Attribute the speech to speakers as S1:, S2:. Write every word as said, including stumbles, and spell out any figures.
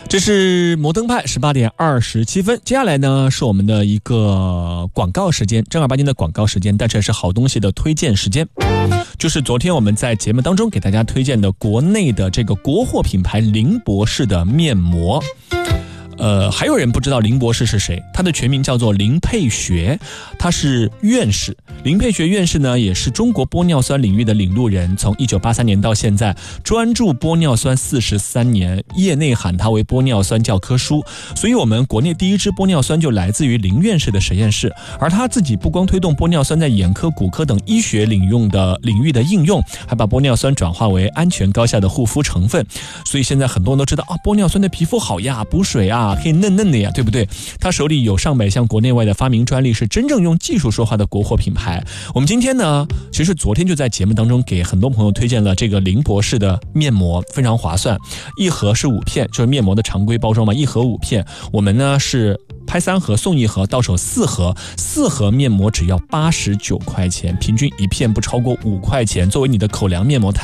S1: 这是摩登派十八点二十七分，接下来呢是我们的一个广告时间，正儿八经的广告时间，但这也是好东西的推荐时间。就是昨天我们在节目当中给大家推荐的国内的这个国货品牌林博士的面膜。呃，还有人不知道林博士是谁，他的全名叫做林佩学，他是院士。林佩学院士呢，也是中国玻尿酸领域的领路人，从一九八三年到现在，专注玻尿酸四十三年，业内喊他为玻尿酸教科书。所以我们国内第一支玻尿酸就来自于林院士的实验室，而他自己不光推动玻尿酸在眼科、骨科等医学领用的领域的应用，还把玻尿酸转化为安全高效的护肤成分。所以现在很多人都知道啊，玻尿酸的皮肤好呀，补水啊，可以嫩嫩的呀，对不对？他手里有上百项国内外的发明专利，是真正用技术说话的国货品牌。我们今天呢，其实昨天就在节目当中给很多朋友推荐了这个林博士的面膜，非常划算，一盒是五片，就是面膜的常规包装嘛，一盒五片。我们呢是拍三盒送一盒，到手四盒，四盒面膜只要八十九块钱，平均一片不超过五块钱。作为你的口粮面膜，太